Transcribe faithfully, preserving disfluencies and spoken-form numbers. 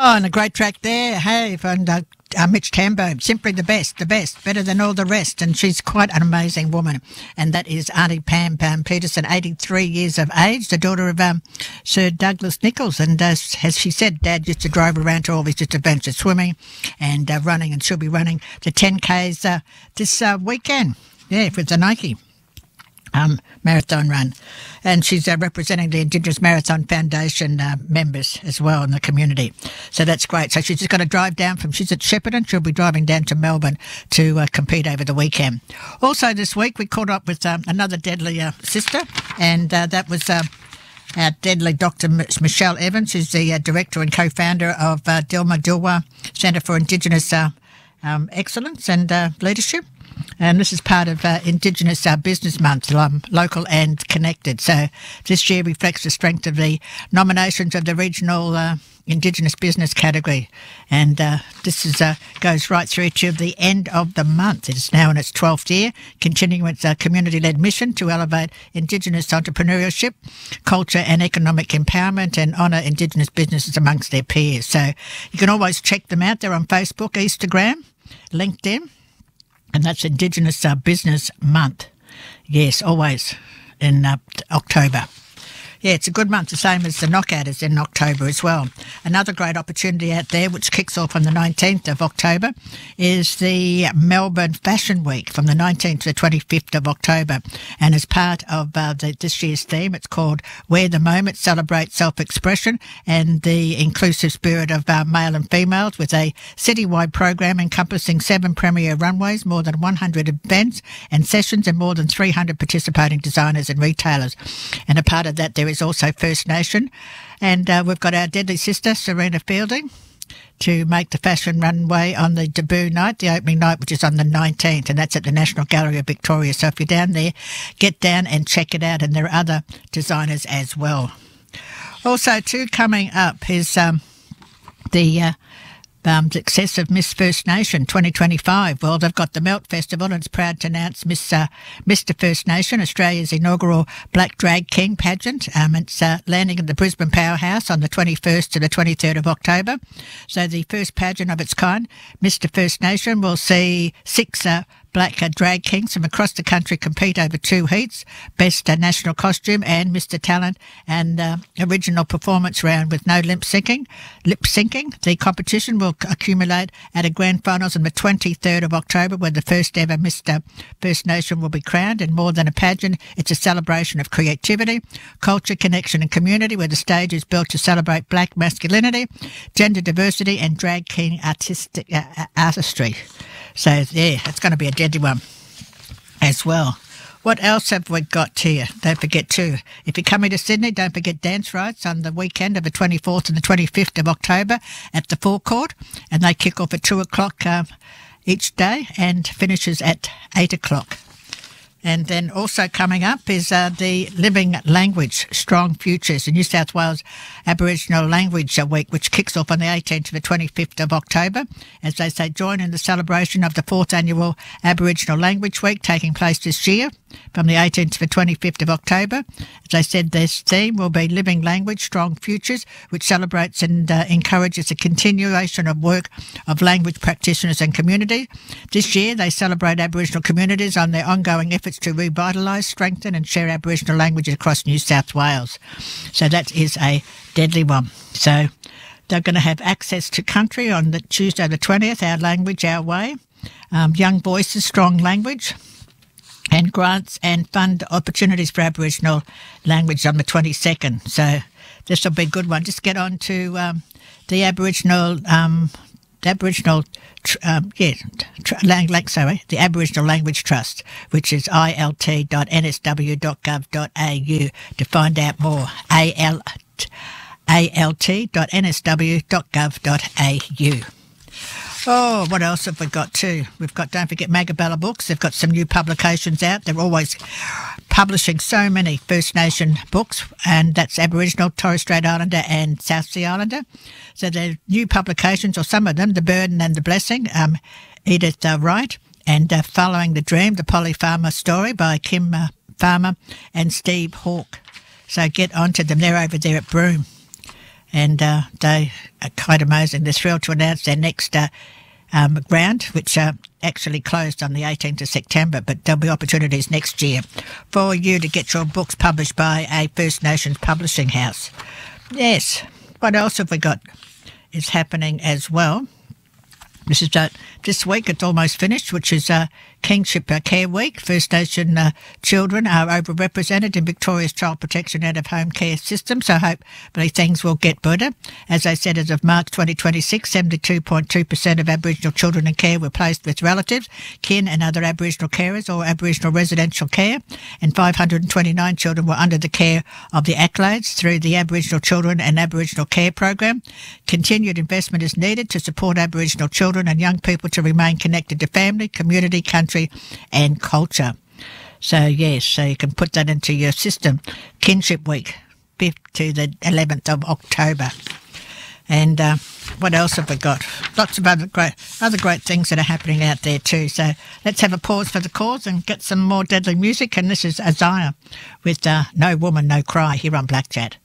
Oh, and a great track there. Hey, from uh, uh, Mitch Tambo, simply the best, the best, better than all the rest. And she's quite an amazing woman. And that is Auntie Pam Pam Peterson, eighty-three years of age, the daughter of um, Sir Douglas Nichols. And uh, as she said, Dad used to drive around to all these just adventures, swimming and uh, running, and she'll be running the ten Ks uh, this uh, weekend. Yeah, with the Nike um, marathon run. And she's uh, representing the Indigenous Marathon Foundation uh, members as well in the community. So that's great. So she's just got to drive down from, she's at Shepparton, she'll be driving down to Melbourne to uh, compete over the weekend. Also this week we caught up with um, another deadly uh, sister, and uh, that was uh, our deadly Doctor M- Michelle Evans, who's the uh, director and co-founder of uh, Dilma Dilwa Centre for Indigenous uh, um, Excellence and uh, Leadership. And this is part of uh, Indigenous uh, Business Month, um, local and connected. So this year reflects the strength of the nominations of the regional uh, Indigenous business category. And uh, this is uh, goes right through to the end of the month. It is now in its twelfth year, continuing its uh, community-led mission to elevate Indigenous entrepreneurship, culture and economic empowerment, and honour Indigenous businesses amongst their peers. So you can always check them out. They're on Facebook, Instagram, LinkedIn. And that's Indigenous uh, Business Month. Yes, always in uh, October. Yeah, it's a good month, the same as the Knockout is in October as well. Another great opportunity out there, which kicks off on the nineteenth of October, is the Melbourne Fashion Week from the nineteenth to the twenty-fifth of October. And as part of uh, the, this year's theme, it's called Wear the Moment, Celebrate Self-Expression and the Inclusive Spirit of uh, Male and Females, with a citywide program encompassing seven premier runways, more than one hundred events and sessions, and more than three hundred participating designers and retailers. And a part of that, there is also First Nation, and uh, we've got our deadly sister Serena Fielding to make the fashion runway on the debut night, the opening night, which is on the nineteenth, and that's at the National Gallery of Victoria. So if you're down there, get down and check it out, and there are other designers as well. Also too, coming up is um, the uh, Um, success of Miss First Nation twenty twenty-five. Well, they've got the Melt Festival, and it's proud to announce Miss uh, Mister First Nation, Australia's inaugural Black Drag King pageant. Um, it's uh, landing at the Brisbane Powerhouse on the twenty-first to the twenty-third of October. So the first pageant of its kind, Mister First Nation, will see six uh, Black uh, drag kings from across the country compete over two heats, Best uh, National Costume and Mister Talent, and uh, Original Performance round with no lip syncing. Lip syncing. The competition will accumulate at a grand finals on the twenty-third of October, where the first ever Mister First Nation will be crowned. And more than a pageant, it's a celebration of creativity, culture, connection and community, where the stage is built to celebrate black masculinity, gender diversity and drag king artistic uh, artistry. So, yeah, it's going to be a deadly one as well. What else have we got here? Don't forget too, if you're coming to Sydney, don't forget Dance Rights on the weekend of the twenty-fourth and the twenty-fifth of October at the Forecourt, and they kick off at two o'clock um, each day and finishes at eight o'clock. And then also coming up is uh, the Living Language Strong Futures, the New South Wales Aboriginal Language Week, which kicks off on the eighteenth to the twenty-fifth of October. As they say, join in the celebration of the fourth annual Aboriginal Language Week taking place this year from the eighteenth to the twenty-fifth of October. As I said, this theme will be Living Language Strong Futures, which celebrates and uh, encourages the continuation of work of language practitioners and community. This year, they celebrate Aboriginal communities on their ongoing efforts to revitalise, strengthen and share Aboriginal languages across New South Wales. So that is a deadly one. So they're going to have access to country on the Tuesday the twentieth, Our Language, Our Way, um, Young Voices, Strong Language, and grants and fund opportunities for Aboriginal language on the twenty-second. So this will be a good one. Just get on to um, the Aboriginal... Um, The Aboriginal, um, yeah, tr- lang- lang- sorry, the Aboriginal Language Trust, which is I L T dot N S W dot gov dot A U to find out more. A L T dot N S W dot gov dot A U. Oh, what else have we got too? We've got, don't forget, Magabella Books. They've got some new publications out. They're always publishing so many First Nation books, and that's Aboriginal, Torres Strait Islander and South Sea Islander. So they're new publications, or some of them, The Burden and the Blessing, um, Edith uh, Wright, and uh, Following the Dream, the Polly Farmer story by Kim uh, Farmer and Steve Hawke. So get onto them. They're over there at Broome. and uh, they are quite amazing. They're thrilled to announce their next uh, um, round, which uh, actually closed on the eighteenth of September, but there'll be opportunities next year for you to get your books published by a First Nations publishing house. Yes, what else have we got is happening as well? This is uh, this week, it's almost finished, which is uh, Kingship uh, Care Week. First Nation uh, children are overrepresented in Victoria's child protection out-of-home care system, so hopefully things will get better. As I said, as of March twenty twenty-six, seventy-two point two percent of Aboriginal children in care were placed with relatives, kin and other Aboriginal carers or Aboriginal residential care, and five hundred twenty-nine children were under the care of the Accolades through the Aboriginal Children and Aboriginal Care Program. Continued investment is needed to support Aboriginal children and young people to remain connected to family, community, country and culture. So, yes, so you can put that into your system. Kinship Week, fifth to the eleventh of October. And uh, what else have we got? Lots of other great, other great things that are happening out there too. So let's have a pause for the cause and get some more deadly music. And this is Isaiah with uh, No Woman, No Cry here on Black Chat.